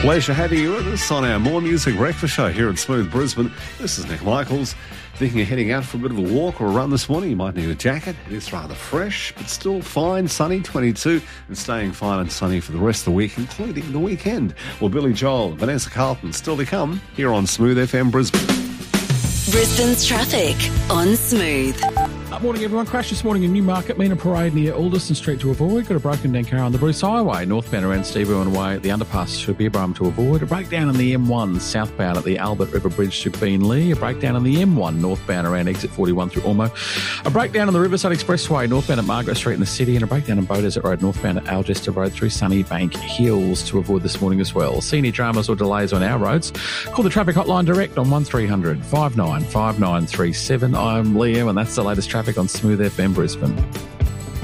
Pleasure having you with us on our More Music Breakfast Show here at Smooth Brisbane. This is Nick Michaels. Thinking of heading out for a bit of a walk or a run this morning, you might need a jacket. It is rather fresh, but still fine, sunny, 22, and staying fine and sunny for the rest of the week, including the weekend. Well, Billy Joel, Vanessa Carlton, still to come here on Smooth FM Brisbane. Brisbane's traffic on Smooth. Morning, everyone. Crash this morning in Newmarket, Mena Parade near Alderson Street to avoid. Got a broken down car on the Bruce Highway, northbound around Steve Irwin Way. The underpass should be a Brum to avoid. A breakdown on the M1 southbound at the Albert River Bridge to Beenleigh. A breakdown on the M1 northbound around exit 41 through Ormo. A breakdown on the Riverside Expressway northbound at Margaret Street in the city. And a breakdown on Bow Desert Road northbound at Algester Road through Sunnybank Hills to avoid this morning as well. See any dramas or delays on our roads? Call the traffic hotline direct on 1300 595937. I'm Liam, and that's the latest traffic on Smooth FM Brisbane.